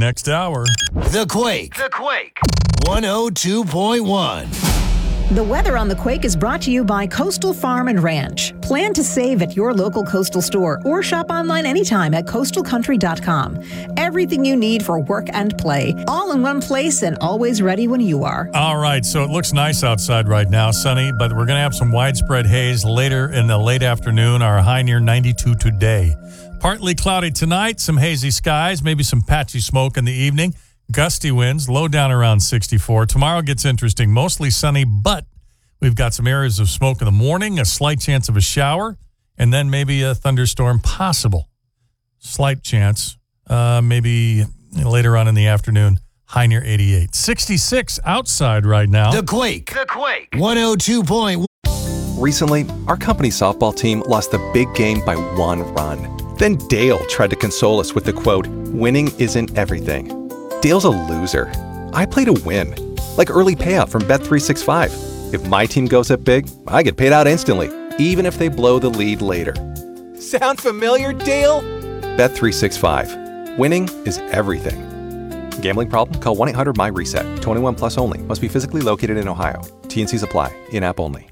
next hour. The Quake. 102.1. The weather on The Quake is brought to you by Coastal Farm and Ranch. Plan to save at your local Coastal store or shop online anytime at coastalcountry.com. Everything you need for work and play, all in one place and always ready when you are. All right, so it looks nice outside right now, sunny, but we're going to have some widespread haze later in the late afternoon. Our high near 92 today. Partly cloudy tonight, some hazy skies, maybe some patchy smoke in the evening. Gusty winds, low down around 64. Tomorrow gets interesting, mostly sunny, but we've got some areas of smoke in the morning, a slight chance of a shower, and then maybe a thunderstorm possible. Slight chance, maybe later on in the afternoon, high near 88. 66 outside right now. The Quake. 102.1. Recently, our company's softball team lost the big game by 1 run. Then Dale tried to console us with the quote, "Winning isn't everything." Dale's a loser. I play to win. Like early payout from Bet365. If my team goes up big, I get paid out instantly, even if they blow the lead later. Sound familiar, Dale? Bet365. Winning is everything. Gambling problem? Call 1-800-MY-RESET. 21 plus only. Must be physically located in Ohio. T&Cs apply. In-app only.